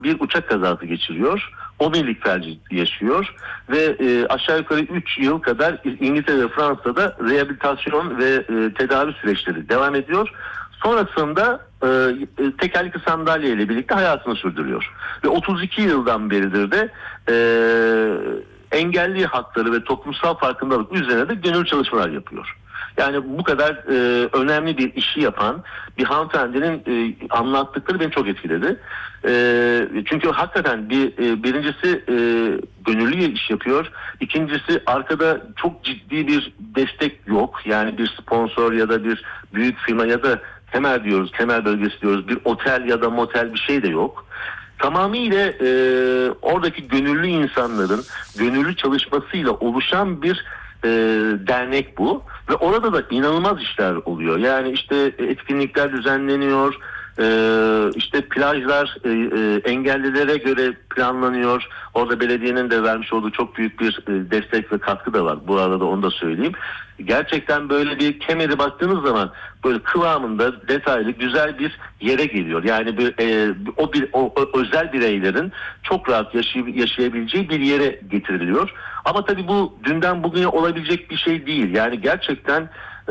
bir uçak kazası geçiriyor. Omurilik felci yaşıyor ve aşağı yukarı 3 yıl kadar İngiltere ve Fransa'da rehabilitasyon ve tedavi süreçleri devam ediyor. Sonrasında tekerlekli sandalye ile birlikte hayatını sürdürüyor. Ve 32 yıldan beridir de engelli hakları ve toplumsal farkındalık üzerine de gönüllü çalışmalar yapıyor. Yani bu kadar önemli bir işi yapan bir hanımefendinin anlattıkları beni çok etkiledi. Çünkü hakikaten birincisi gönüllü iş yapıyor. İkincisi arkada çok ciddi bir destek yok. Yani bir sponsor ya da bir büyük firma ya da Kemer diyoruz, Kemer bölgesi diyoruz. Bir otel ya da motel bir şey de yok. Tamamıyla oradaki gönüllü insanların gönüllü çalışmasıyla oluşan bir dernek bu ve orada da inanılmaz işler oluyor. Yani işte etkinlikler düzenleniyor, işte plajlar engellilere göre planlanıyor. Orada belediyenin de vermiş olduğu çok büyük bir destek ve katkı da var. Bu arada onu da söyleyeyim. Gerçekten böyle bir Kemer'e baktığınız zaman böyle kıvamında detaylı güzel bir yere geliyor. Yani o özel bireylerin çok rahat yaşayabileceği bir yere getiriliyor. Ama tabii bu dünden bugüne olabilecek bir şey değil. Yani gerçekten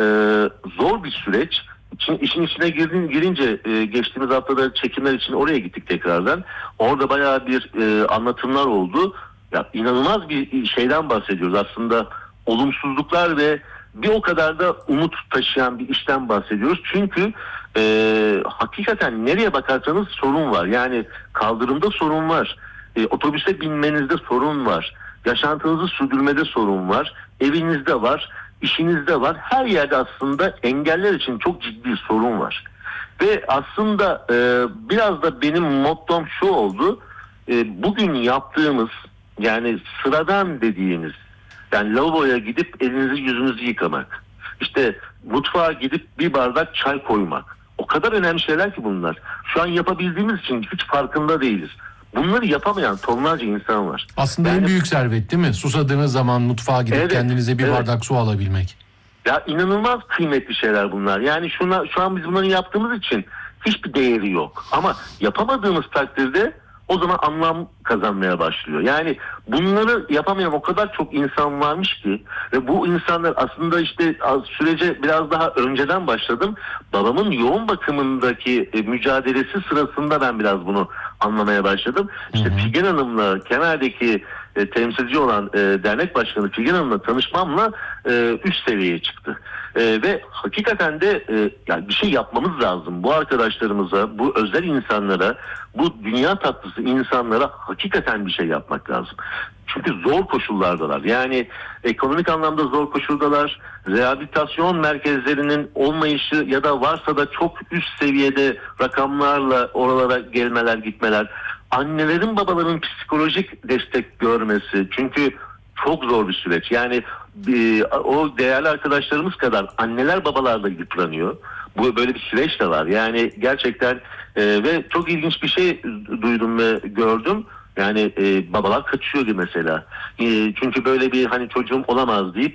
zor bir süreç. İşin içine girince geçtiğimiz haftada çekimler için oraya gittik tekrardan. Orada bayağı bir anlatımlar oldu. Ya inanılmaz bir şeyden bahsediyoruz aslında. Olumsuzluklar ve bir o kadar da umut taşıyan bir işten bahsediyoruz. Çünkü hakikaten nereye bakarsanız sorun var. Yani kaldırımda sorun var. Otobüse binmenizde sorun var. Yaşantınızı sürdürmede sorun var. Evinizde var. İşinizde var. Her yerde aslında engeller için çok ciddi sorun var. Ve aslında biraz da benim mottom şu oldu. Bugün yaptığımız yani sıradan dediğimiz yani lavaboya gidip elinizi yüzünüzü yıkamak. İşte mutfağa gidip bir bardak çay koymak. O kadar önemli şeyler ki bunlar. Şu an yapabildiğimiz için hiç farkında değiliz. Bunları yapamayan tonlarca insan var. Aslında yani, en büyük servet değil mi? Susadığınız zaman mutfağa gidip kendinize bir bardak su alabilmek. Ya inanılmaz kıymetli şeyler bunlar. Yani şu an biz bunları yaptığımız için hiçbir değeri yok. Ama yapamadığımız takdirde o zaman anlam kazanmaya başlıyor. Yani bunları yapamayan o kadar çok insan varmış ki ve bu insanlar aslında işte sürece biraz daha önceden başladım. Babamın yoğun bakımındaki mücadelesi sırasında ben biraz bunu anlamaya başladım. İşte Figen Hanım'la Kemer'deki temsilci olan dernek başkanı Figen Hanım'la tanışmamla üst seviyeye çıktı. Ve hakikaten de yani bir şey yapmamız lazım. Bu arkadaşlarımıza, bu özel insanlara, bu dünya tatlısı insanlara hakikaten bir şey yapmak lazım. Çünkü zor koşullardalar. Yani ekonomik anlamda zor koşuldalar. Rehabilitasyon merkezlerinin olmayışı ya da varsa da çok üst seviyede rakamlarla oralara gelmeler gitmeler. Annelerin babaların psikolojik destek görmesi. Çünkü çok zor bir süreç. Yani o değerli arkadaşlarımız kadar anneler babalar da yıpranıyor. Bu böyle bir süreç de var. Yani gerçekten ve çok ilginç bir şey duydum ve gördüm. Yani babalar kaçıyor gibi mesela. Çünkü böyle bir hani çocuğum olamaz deyip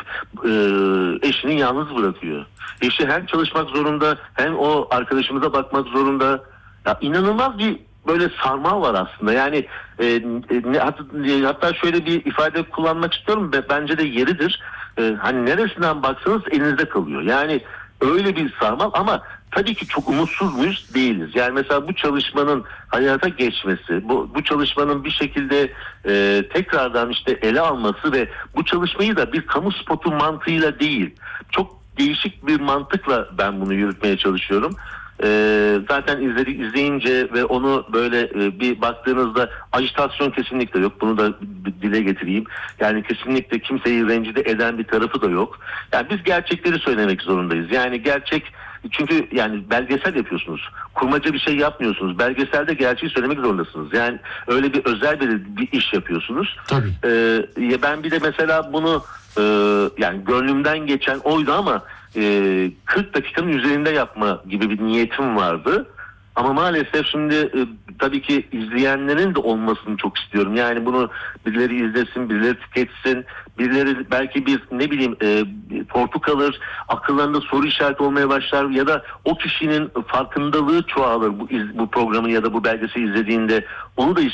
eşini yalnız bırakıyor. Eşi hem çalışmak zorunda hem o arkadaşımıza bakmak zorunda. Ya inanılmaz bir böyle sarmal var aslında. Yani hatta şöyle bir ifade kullanmak istiyorum. Bence de yeridir. Hani neresinden baksanız elinizde kalıyor. Yani öyle bir sarmal ama tabii ki çok umutsuz muyuz? Değiliz. Yani mesela bu çalışmanın hayata geçmesi, bu çalışmanın bir şekilde tekrardan işte ele alması ve bu çalışmayı da bir kamu spotu mantığıyla değil, çok değişik bir mantıkla ben bunu yürütmeye çalışıyorum. Zaten izleyince ve onu böyle bir baktığınızda ajitasyon kesinlikle yok. Bunu da dile getireyim. Yani kesinlikle kimseyi rencide eden bir tarafı da yok. Yani biz gerçekleri söylemek zorundayız. Yani gerçek, çünkü yani belgesel yapıyorsunuz. Kurmaca bir şey yapmıyorsunuz. Belgeselde gerçeği söylemek zorundasınız. Yani öyle bir özel bir iş yapıyorsunuz. Tabii. Ben bir de mesela bunu yani gönlümden geçen oydu ama 40 dakikanın üzerinde yapma gibi bir niyetim vardı. Ama maalesef şimdi tabii ki izleyenlerin de olmasını çok istiyorum. Yani bunu birileri izlesin, birileri tüketsin, birileri belki bir ne bileyim tortu kalır, akıllarında soru işareti olmaya başlar ya da o kişinin farkındalığı çoğalır bu programı ya da bu belgeseli izlediğinde. Onu da